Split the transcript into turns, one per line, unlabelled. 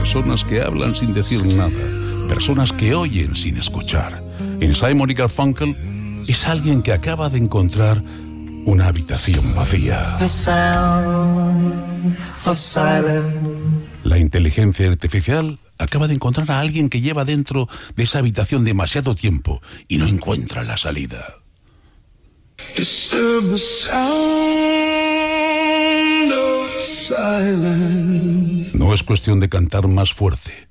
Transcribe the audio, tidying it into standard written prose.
personas que hablan sin decir nada, personas que oyen sin escuchar. En Simon y Garfunkel es alguien que acaba de encontrar una habitación vacía.
The sound of silence.
La inteligencia artificial acaba de encontrar a alguien que lleva dentro de esa habitación demasiado tiempo y no encuentra la salida.
Disturb the sound of silence.
No es cuestión de cantar más fuerte,